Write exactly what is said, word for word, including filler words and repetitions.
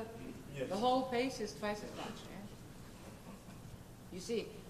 Yes. the whole pace is twice as much, yeah? You see,